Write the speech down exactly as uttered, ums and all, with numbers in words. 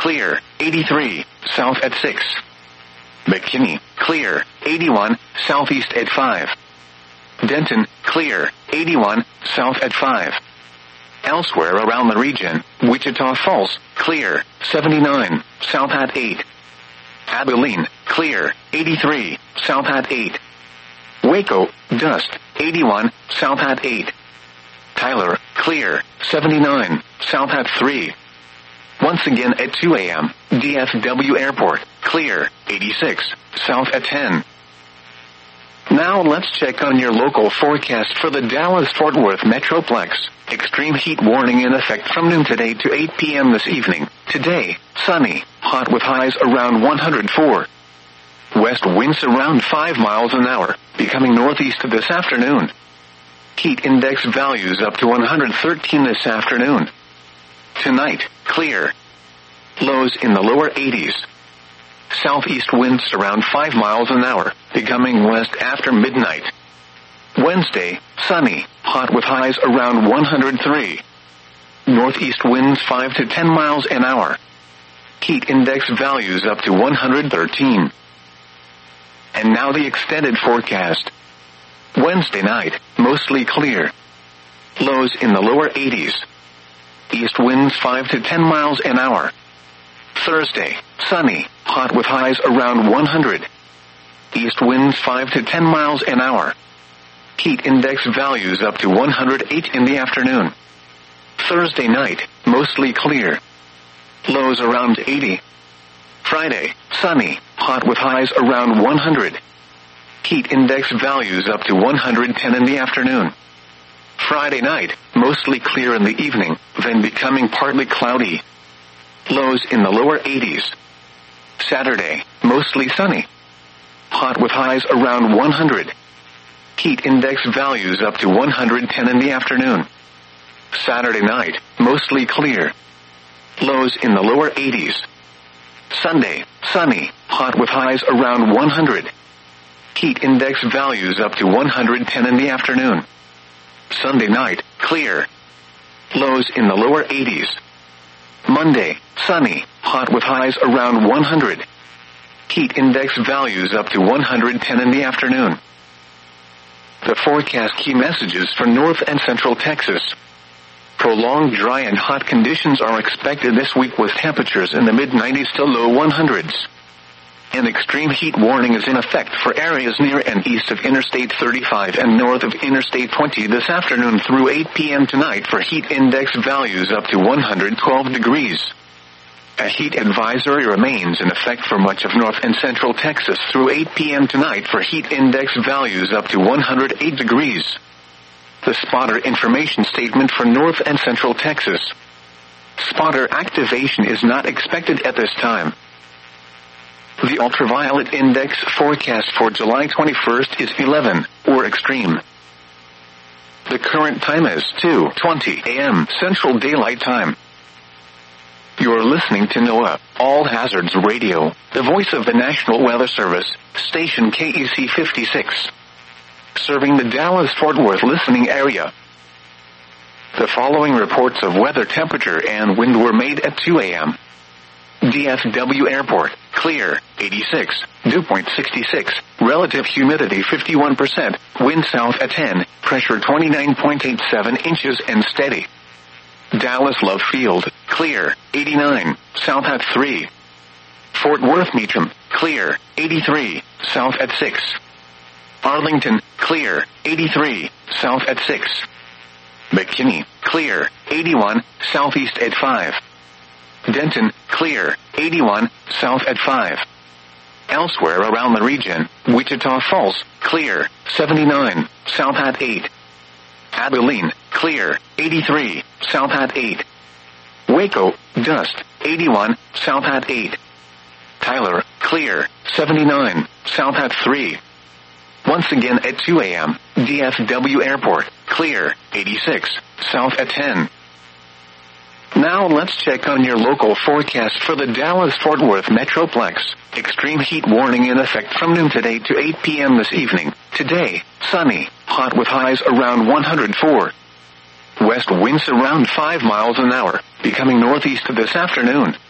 clear, eighty-three, south at six. McKinney, clear, eighty-one, southeast at five. Denton, clear, eighty-one, south at five. Elsewhere around the region, Wichita Falls, clear, seventy-nine, south at eight. Abilene, clear, eighty-three, south at eight. Waco, dust, eighty-one, south at eight. Tyler, clear, seventy-nine, south at three. Once again at two a.m., D F W Airport, clear, eighty-six, south at ten. Now let's check on your local forecast for the Dallas-Fort Worth Metroplex. Extreme heat warning in effect from noon today to eight p.m. this evening. Today, sunny, hot with highs around one hundred four. West winds around five miles an hour, becoming northeast this afternoon. Heat index values up to one hundred thirteen this afternoon. Tonight, clear. Lows in the lower eighties. Southeast winds around five miles an hour, becoming west after midnight. Wednesday, sunny, hot with highs around one hundred three. Northeast winds five to ten miles an hour. Heat index values up to one hundred thirteen. And now the extended forecast. Wednesday night, mostly clear. Lows in the lower eighties. East winds five to ten miles an hour. Thursday, sunny, hot with highs around one hundred. East winds five to ten miles an hour. Heat index values up to one hundred eight in the afternoon. Thursday night, mostly clear. Lows around eighty. Friday, sunny, hot with highs around one hundred. Heat index values up to one hundred ten in the afternoon. Friday night, mostly clear in the evening, then becoming partly cloudy. Lows in the lower eighties. Saturday, mostly sunny. Hot with highs around one hundred. Heat index values up to one hundred ten in the afternoon. Saturday night, mostly clear. Lows in the lower eighties. Sunday, sunny, hot with highs around one hundred. Heat index values up to one hundred ten in the afternoon. Sunday night, clear. Lows in the lower eighties. Monday, sunny, hot with highs around one hundred. Heat index values up to one hundred ten in the afternoon. The forecast key messages for North and Central Texas. Prolonged dry and hot conditions are expected this week with temperatures in the mid nineties to low hundreds. An extreme heat warning is in effect for areas near and east of Interstate thirty-five and north of Interstate twenty this afternoon through eight p.m. tonight for heat index values up to one hundred twelve degrees. A heat advisory remains in effect for much of North and Central Texas through eight p.m. tonight for heat index values up to one hundred eight degrees. The spotter information statement for North and Central Texas. Spotter activation is not expected at this time. The ultraviolet index forecast for July twenty-first is eleven, or extreme. The current time is two twenty a.m. Central Daylight Time. You're listening to NOAA, All Hazards Radio, the voice of the National Weather Service, station K E C fifty-six. Serving the Dallas-Fort Worth listening area. The following reports of weather temperature and wind were made at two a.m. D F W Airport, clear, eighty-six, dew point sixty-six, relative humidity fifty-one percent, wind south at ten, pressure twenty-nine point eight seven inches and steady. Dallas Love Field, clear, eighty-nine, south at three. Fort Worth Meacham, clear, eighty-three, south at six. Arlington, clear, eighty-three, south at six. McKinney, clear, eighty-one, southeast at five. Denton, clear, eighty-one, south at five. Elsewhere around the region, Wichita Falls, clear, seventy-nine, south at eight. Abilene, clear, eighty-three, south at eight. Waco, dust, eighty-one, south at eight. Tyler, clear, seventy-nine, south at three. Once again at two a.m., D F W Airport, clear, eighty-six, south at ten. Now let's check on your local forecast for the Dallas-Fort Worth Metroplex. Extreme heat warning in effect from noon today to eight p.m. this evening. Today, sunny, hot with highs around one hundred four. West winds around five miles an hour, becoming northeast this afternoon.